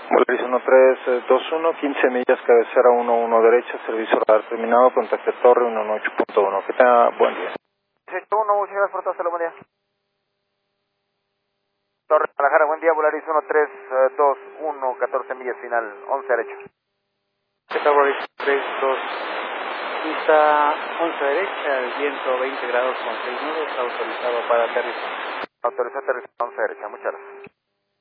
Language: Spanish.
Volaris 1321, 15 millas, cabecera 11 derecha, servicio radar terminado, contacte torre 118.1. Que tenga buen día. 181, muchas gracias por todo, hasta luego, buen día. Torre Guadalajara, buen día, Volaris 1321, 14 millas, final, 11 derecha. ¿Qué tal, Boris? 3, 2, pista 11 derecha, el viento 20 grados con 6 nudos, autorizado para aterrizar. Autorizado aterrizar 11 derecha, muchas gracias.